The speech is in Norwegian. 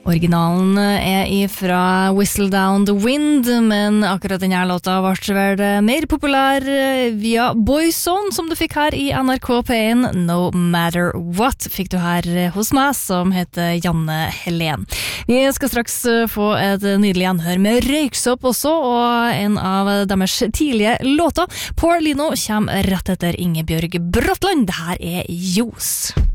Originalen ifra Whistle Down the Wind, men akkurat denne låta ble vel mer populær via Boyzone, som du fikk her i NRK P1. No Matter What fikk du her hos meg, som heter Janne Helen. Vi skal straks få et nydelig gjenhør med Røyksopp også, og en av deres tidlige låter. Poor Lino kommer rett etter Ingebjørg Bratland. Det her Jos.